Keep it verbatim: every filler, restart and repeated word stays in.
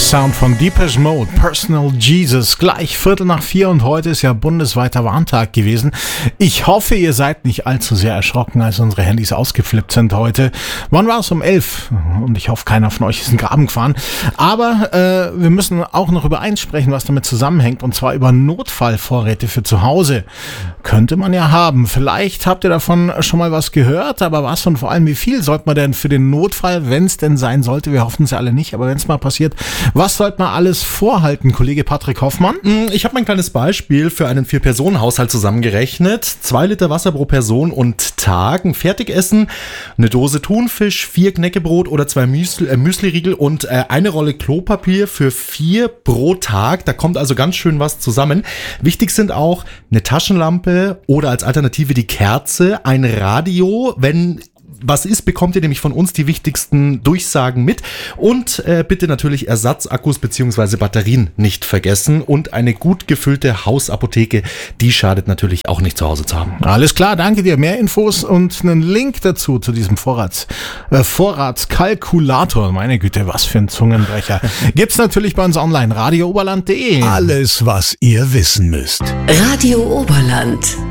Sound von Depeche Mode, Personal Jesus, gleich Viertel nach vier und heute ist ja bundesweiter Warntag gewesen. Ich hoffe, ihr seid nicht allzu sehr erschrocken, als unsere Handys ausgeflippt sind heute. Wann war es? Um elf. Und ich hoffe, keiner von euch ist in den Graben gefahren. Aber äh, wir müssen auch noch über eins sprechen, was damit zusammenhängt, und zwar über Notfallvorräte für zu Hause. Könnte man ja haben. Vielleicht habt ihr davon schon mal was gehört, aber was und vor allem, wie viel sollte man denn für den Notfall, wenn es denn sein sollte, wir hoffen es ja alle nicht, aber wenn es mal passiert, was sollte man alles vorhalten, Kollege Patrick Hoffmann? Ich habe mein kleines Beispiel für einen Vier-Personen-Haushalt zusammengerechnet. Zwei Liter Wasser pro Person und Tag, ein Fertigessen, eine Dose Thunfisch, vier Knäckebrot oder zwei Müsli, äh, Müsli-Riegel und äh, eine Rolle Klopapier für vier pro Tag. Da kommt also ganz schön was zusammen. Wichtig sind auch eine Taschenlampe oder als Alternative die Kerze, ein Radio, wenn was ist, bekommt ihr nämlich von uns die wichtigsten Durchsagen mit und äh, bitte natürlich Ersatzakkus bzw. Batterien nicht vergessen und eine gut gefüllte Hausapotheke, die schadet natürlich auch nicht zu Hause zu haben. Alles klar, danke dir. Mehr Infos und einen Link dazu zu diesem Vorrats, äh, Vorratskalkulator, meine Güte, was für ein Zungenbrecher, gibt's natürlich bei uns online, radio oberland punkt de. Alles, was ihr wissen müsst. Radio Oberland.